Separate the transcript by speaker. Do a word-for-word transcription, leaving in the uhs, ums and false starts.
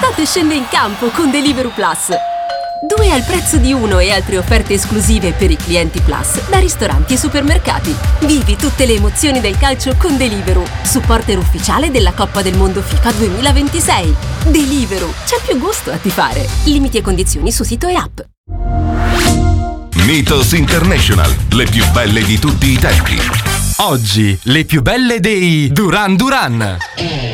Speaker 1: L'estate scende in campo con Deliveroo Plus. Due al prezzo di uno e altre offerte esclusive per i clienti Plus da ristoranti e supermercati. Vivi tutte le emozioni del calcio con Deliveroo, supporter ufficiale della Coppa del Mondo FIFA duemilaventisei. Deliveroo, c'è più gusto a tifare. Limiti e condizioni su sito e app.
Speaker 2: Mythos International, le più belle di tutti i tempi.
Speaker 3: Oggi, le più belle dei Duran Duran.